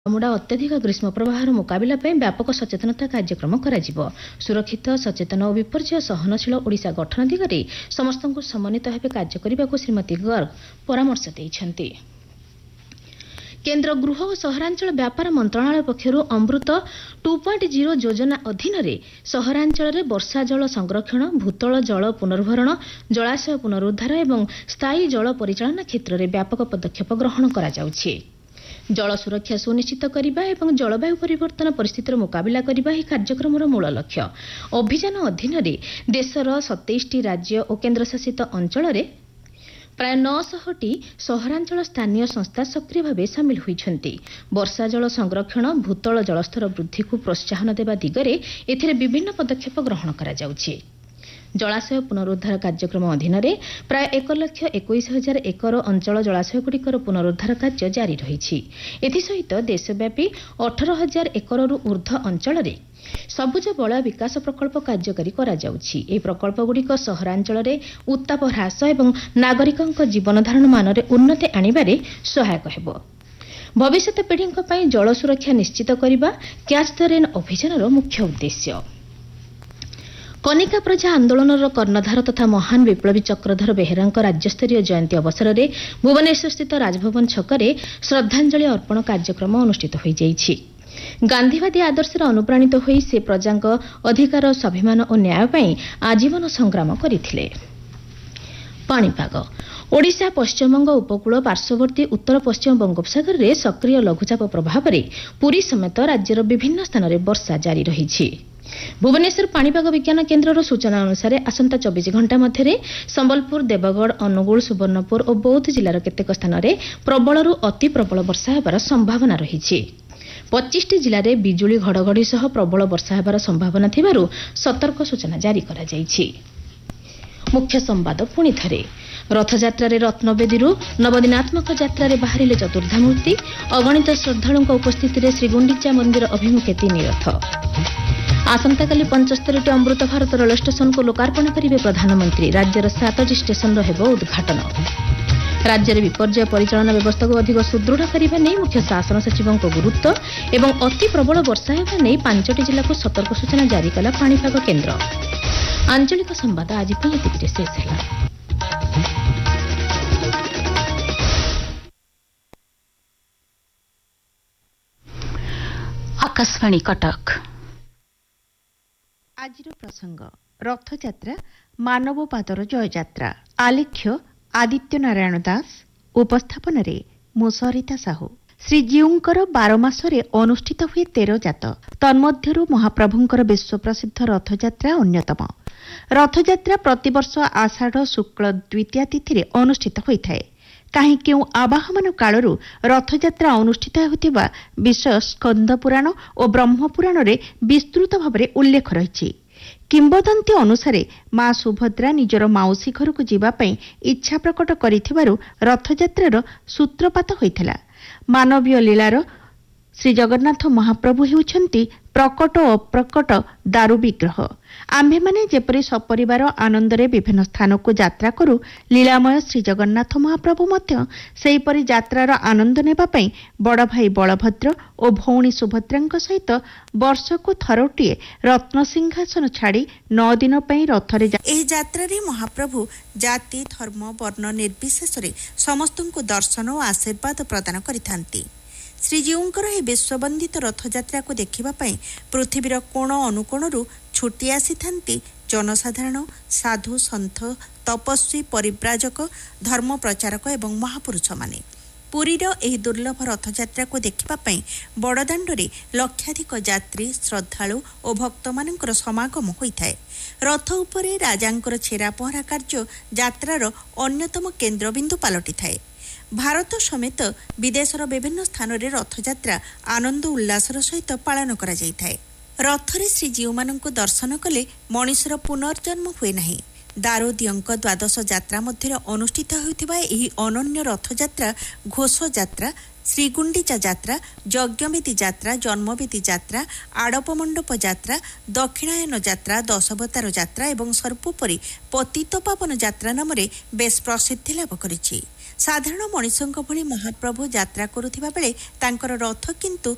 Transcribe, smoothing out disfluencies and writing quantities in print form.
ମୁଡ଼ା ଅତ୍ୟଧିକ ଗ୍ରୀଷ୍ମ ପ୍ରବାହର ମୁକାବିଲା ପାଇଁ ବ୍ୟାପକ ସଚେତନତା କାର୍ଯ୍ୟକ୍ରମ କରାଯିବ। ସୁରକ୍ଷିତ, ସଚେତନ ଓ ବିପର୍ଯ୍ୟୟ ସହନଶୀଳ ଓଡ଼ିଶା ଗଠନ ଦିଗରେ ସମସ୍ତଙ୍କୁ ସମନ୍ୱିତ ଭାବେ କାର୍ଯ୍ୟ କରିବାକୁ ଶ୍ରୀମତୀ ଗର୍ଗ ପରାମର୍ଶ ଦେଇଛନ୍ତି। କେନ୍ଦ୍ର ଗୃହ ଓ ସହରାଞ୍ଚଳ ବ୍ୟାପାର ମନ୍ତ୍ରଣାଳୟ ପକ୍ଷରୁ ଅମୃତ 2.0 ଯୋଜନା ଅଧୀନରେ ସହରାଞ୍ଚଳରେ ବର୍ଷା ଜଳ ସଂରକ୍ଷଣ, ଭୂତଳ ଜଳ ପୁନର୍ଭରଣ, ଜଳାଶୟ ପୁନରୁଦ୍ଧାର ଏବଂ ସ୍ଥାୟୀ ଜଳ ପରିଚାଳନା କ୍ଷେତ୍ରରେ ବ୍ୟାପକ ପଦକ୍ଷେପ ଗ୍ରହଣ କରାଯାଉଛି। ଜଳ ସୁରକ୍ଷା ସୁନିଶ୍ଚିତ କରିବା ଏବଂ ଜଳବାୟୁ ପରିବର୍ତ୍ତନ ପରିସ୍ଥିତିର ମୁକାବିଲା କରିବା ଏହି କାର୍ଯ୍ୟକ୍ରମର ମୂଳ ଲକ୍ଷ୍ୟ। ଅଭିଯାନ ଅଧୀନରେ ଦେଶର 27ଟି ରାଜ୍ୟ ଓ କେନ୍ଦ୍ରଶାସିତ ଅଞ୍ଚଳରେ ପ୍ରାୟ 900ଟି ସହରାଞ୍ଚଳ ସ୍ଥାନୀୟ ସଂସ୍ଥା ସକ୍ରିୟ ଭାବେ ସାମିଲ ହୋଇଛନ୍ତି। ବର୍ଷା ଜଳ ସଂରକ୍ଷଣ, ଭୂତଳ ଜଳସ୍ତର ବୃଦ୍ଧିକୁ ପ୍ରୋତ୍ସାହନ ଦେବା ଦିଗରେ ଏଥିରେ ବିଭିନ୍ନ ପଦକ୍ଷେପ ଗ୍ରହଣ କରାଯାଉଛି। ଜଳାଶୟ ପୁନରୁଦ୍ଧାର କାର୍ଯ୍ୟକ୍ରମ ଅଧୀନରେ ପ୍ରାୟ 1,21,000 ଏକର ଅଞ୍ଚଳ ଜଳାଶୟଗୁଡ଼ିକର ପୁନରୁଦ୍ଧାର କାର୍ଯ୍ୟ ଜାରି ରହିଛି। ଏଥିସହିତ ଦେଶବ୍ୟାପୀ 18,000 ଏକରରୁ ଉର୍ଦ୍ଧ୍ୱ ଅଞ୍ଚଳରେ ସବୁଜ ବଳୟ ବିକାଶ ପ୍ରକଳ୍ପ କାର୍ଯ୍ୟକାରୀ କରାଯାଉଛି। ଏହି ପ୍ରକଳ୍ପଗୁଡ଼ିକ ସହରାଞ୍ଚଳରେ ଉତ୍ତାପ ହ୍ରାସ ଏବଂ ନାଗରିକଙ୍କ ଜୀବନଧାରଣ ମାନରେ ଉନ୍ନତି ଆଣିବାରେ ସହାୟକ ହେବ। ଭବିଷ୍ୟତ ପିଢ଼ିଙ୍କ ପାଇଁ ଜଳ ସୁରକ୍ଷା ନିଶ୍ଚିତ କରିବା କ୍ୟାଚ୍ ଦ ରେନ୍ ଅଭିଯାନର ମୁଖ୍ୟ ଉଦ୍ଦେଶ୍ୟ। କନିକା ପ୍ରଜା ଆନ୍ଦୋଳନର କର୍ଣ୍ଣଧାର ତଥା ମହାନ ବିପ୍ଳବୀ ଚକ୍ରଧର ବେହେରାଙ୍କ ରାଜ୍ୟସ୍ତରୀୟ ଜୟନ୍ତୀ ଅବସରରେ ଭୁବନେଶ୍ୱରସ୍ଥିତ ରାଜଭବନ ଛକରେ ଶ୍ରଦ୍ଧାଞ୍ଜଳି ଅର୍ପଣ କାର୍ଯ୍ୟକ୍ରମ ଅନୁଷ୍ଠିତ ହୋଇଯାଇଛି। ଗାନ୍ଧୀବାଦୀ ଆଦର୍ଶରେ ଅନୁପ୍ରାଣିତ ହୋଇ ସେ ପ୍ରଜାଙ୍କ ଅଧିକାର, ସ୍ୱାଭିମାନ ଓ ନ୍ୟାୟ ପାଇଁ ଆଜୀବନ ସଂଗ୍ରାମ କରିଥିଲେ। ପାଣିପାଗ। ଓଡ଼ିଶା, ପଶ୍ଚିମବଙ୍ଗ ଉପକୂଳ, ପାର୍ଶ୍ୱବର୍ତ୍ତୀ ଉତ୍ତର ପଶ୍ଚିମ ବଙ୍ଗୋପସାଗରରେ ସକ୍ରିୟ ଲଘୁଚାପ ପ୍ରଭାବରେ ପୁରୀ ସମେତ ରାଜ୍ୟର ବିଭିନ୍ନ ସ୍ଥାନରେ ବର୍ଷା ଜାରି ରହିଛି। ଭୁବନେଶ୍ୱର ପାଣିପାଗ ବିଜ୍ଞାନ କେନ୍ଦ୍ରର ସୂଚନା ଅନୁସାରେ ଆସନ୍ତା 24 ଘଣ୍ଟା ମଧ୍ୟରେ ସମ୍ବଲପୁର, ଦେବଗଡ଼, ଅନୁଗୁଳ, ସୁବର୍ଣ୍ଣପୁର ଓ ବୌଦ୍ଧ ଜିଲ୍ଲାର କେତେକ ସ୍ଥାନରେ ପ୍ରବଳରୁ ଅତି ପ୍ରବଳ ବର୍ଷା ହେବାର ସମ୍ଭାବନା ରହିଛି। 25ଟି ଜିଲ୍ଲାରେ ବିଜୁଳି ଘଡ଼ଘଡ଼ି ସହ ପ୍ରବଳ ବର୍ଷା ହେବାର ସମ୍ଭାବନା ଥିବାରୁ ସତର୍କ ସୂଚନା ଜାରି କରାଯାଇଛି। ମୁଖ୍ୟ ସମ୍ବାଦ ପୁଣି ଥରେ। ରଥଯାତ୍ରାରେ ରତ୍ନବେଦୀରୁ ନବଦିନାତ୍ମକ ଯାତ୍ରାରେ ବାହାରିଲେ ଚତୁର୍ଦ୍ଧାମୂର୍ତ୍ତି। ଅଗଣିତ ଶ୍ରଦ୍ଧାଳୁଙ୍କ ଉପସ୍ଥିତିରେ ଶ୍ରୀଗୁଣ୍ଡିଚା ମନ୍ଦିର ଅଭିମୁଖେ 3 ରଥ। ଆସନ୍ତାକାଲି 75ଟି ଅମୃତ ଭାରତ ରେଳ ଷ୍ଟେସନକୁ ଲୋକାର୍ପଣ କରିବେ ପ୍ରଧାନମନ୍ତ୍ରୀ। ରାଜ୍ୟର 7ଟି ଷ୍ଟେସନର ହେବ ଉଦ୍ଘାଟନ। ରାଜ୍ୟରେ ବିପର୍ଯ୍ୟୟ ପରିଚାଳନା ବ୍ୟବସ୍ଥାକୁ ଅଧିକ ସୁଦୃଢ଼ କରିବା ନେଇ ମୁଖ୍ୟ ଶାସନ ସଚିବଙ୍କ ଗୁରୁତ୍ୱ ଏବଂ ଅତି ପ୍ରବଳ ବର୍ଷା ହେବା ନେଇ 5ଟି ଜିଲ୍ଲାକୁ ସତର୍କ ସୂଚନା ଜାରି କଲା ପାଣିପାଗ କେନ୍ଦ୍ର। ଆଞ୍ଚଳିକ ସମ୍ବାଦ ଆଜି ପାଇଁ ଏତିକିରେ ଶେଷ ହେଲା। ଆକାଶବାଣୀ କଟକ। ଆଜିର ପ୍ରସଙ୍ଗ ରଥଯାତ୍ରା, ମାନବବାଦର ଜୟଯାତ୍ରା। ଆଲେଖ୍ୟ ଆଦିତ୍ୟ ନାରାୟଣ ଦାସ, ଉପସ୍ଥାପନରେ ମୁଁ ସରିତା ସାହୁ। ଶ୍ରୀଜୀଉଙ୍କର 12 ମାସରେ ଅନୁଷ୍ଠିତ ହୁଏ 13 ଜାତ। ତନ୍ମଧ୍ୟରୁ ମହାପ୍ରଭୁଙ୍କର ବିଶ୍ୱପ୍ରସିଦ୍ଧ ରଥଯାତ୍ରା ଅନ୍ୟତମ। ରଥଯାତ୍ରା ପ୍ରତିବର୍ଷ ଆଷାଢ଼ ଶୁକ୍ଳ ଦ୍ୱିତୀୟା ତିଥିରେ ଅନୁଷ୍ଠିତ ହୋଇଥାଏ। କାହିଁ କେଉଁ ଆବାହମାନ କାଳରୁ ରଥଯାତ୍ରା ଅନୁଷ୍ଠିତ ହେଉଥିବା ବିଷୟ ସ୍କନ୍ଦ ପୁରାଣ ଓ ବ୍ରହ୍ମପୁରାଣରେ ବିସ୍ତୃତ ଭାବରେ ଉଲ୍ଲେଖ ରହିଛି। କିମ୍ବଦନ୍ତୀ ଅନୁସାରେ ମା ସୁଭଦ୍ରା ନିଜର ମାଉସୀ ଘରକୁ ଯିବା ପାଇଁ ଇଚ୍ଛା ପ୍ରକଟ କରିଥିବାରୁ ରଥଯାତ୍ରାର ସୂତ୍ରପାତ ହୋଇଥିଲା। ମାନବୀୟ ଲୀଳାର ଶ୍ରୀଜଗନ୍ନାଥ ମହାପ୍ରଭୁ ହେଉଛନ୍ତି ପ୍ରକଟ ଓ ଅପ୍ରକଟ ଦାରୁ ବିଗ୍ରହ। ଆମ୍ଭେମାନେ ଯେପରି ସପରିବାର ଆନନ୍ଦରେ ବିଭିନ୍ନ ସ୍ଥାନକୁ ଯାତ୍ରା କରୁ, ଲୀଳାମୟ ଶ୍ରୀଜଗନ୍ନାଥ ମହାପ୍ରଭୁ ମଧ୍ୟ ସେହିପରି ଯାତ୍ରାର ଆନନ୍ଦ ନେବା ପାଇଁ ବଡ଼ ଭାଇ ବଳଭଦ୍ର ଓ ଭଉଣୀ ସୁଭଦ୍ରାଙ୍କ ସହିତ ବର୍ଷକୁ ଥରଟିଏ ରତ୍ନସିଂହାସନ ଛାଡ଼ି 9 ଦିନ ପାଇଁ ରଥରେ ଏହି ଯାତ୍ରାରେ ମହାପ୍ରଭୁ ଜାତି, ଧର୍ମ, ବର୍ଣ୍ଣ ନିର୍ବିଶେଷରେ ସମସ୍ତଙ୍କୁ ଦର୍ଶନ ଓ ଆଶୀର୍ବାଦ ପ୍ରଦାନ କରିଥାନ୍ତି। ଶ୍ରୀଜୀଉଙ୍କର ଏହି ବିଶ୍ୱବନ୍ଦିତ ରଥଯାତ୍ରାକୁ ଦେଖିବା ପାଇଁ ପୃଥିବୀର କୋଣ ଅନୁକୋଣରୁ ଛୁଟି ଆସିଥାନ୍ତି ଜନସାଧାରଣ, ସାଧୁ, ସନ୍ଥ, ତପସ୍ୱୀ, ପରିବ୍ରାଜକ, ଧର୍ମ ପ୍ରଚାରକ ଏବଂ ମହାପୁରୁଷମାନେ। ପୁରୀର ଏହି ଦୁର୍ଲଭ ରଥଯାତ୍ରାକୁ ଦେଖିବା ପାଇଁ ବଡ଼ଦାଣ୍ଡରେ ଲକ୍ଷାଧିକ ଯାତ୍ରୀ, ଶ୍ରଦ୍ଧାଳୁ ଓ ଭକ୍ତମାନଙ୍କର ସମାଗମ ହୋଇଥାଏ। ରଥ ଉପରେ ରାଜାଙ୍କର ଛେରା ପହଁରା କାର୍ଯ୍ୟ ଯାତ୍ରାର ଅନ୍ୟତମ କେନ୍ଦ୍ରବିନ୍ଦୁ ପାଲଟିଥାଏ। ଭାରତ ସମେତ ବିଦେଶର ବିଭିନ୍ନ ସ୍ଥାନରେ ରଥଯାତ୍ରା ଆନନ୍ଦ ଉଲ୍ଲାସର ସହିତ ପାଳନ କରାଯାଇଥାଏ। ରଥରେ ଶ୍ରୀଜୀଉମାନଙ୍କୁ ଦର୍ଶନ କଲେ ମଣିଷର ପୁନର୍ଜନ୍ମ ହୁଏ ନାହିଁ। ଦାରୋଦିଅଙ୍କ 12 ଯାତ୍ରା ମଧ୍ୟରେ ଅନୁଷ୍ଠିତ ହେଉଥିବା ଏହି ଅନନ୍ୟ ରଥଯାତ୍ରା ଘୋଷଯାତ୍ରା, ଶ୍ରୀଗୁଣ୍ଡିଚା ଯାତ୍ରା, ଯଜ୍ଞବେଦୀ ଯାତ୍ରା, ଜନ୍ମବେଦୀ ଯାତ୍ରା, ଆଡ଼ପମଣ୍ଡପ ଯାତ୍ରା, ଦକ୍ଷିଣାୟନ ଯାତ୍ରା, ଦଶାବତାର ଯାତ୍ରା ଏବଂ ସର୍ବୋପରି ପତିତପାବନ ଯାତ୍ରା ନାମରେ ବେଶ୍ ପ୍ରସିଦ୍ଧି ଲାଭ କରିଛି। ସାଧାରଣ ମଣିଷଙ୍କ ଭଳି ମହାପ୍ରଭୁ ଯାତ୍ରା କରୁଥିବା ବେଳେ ତାଙ୍କର ରଥ କିନ୍ତୁ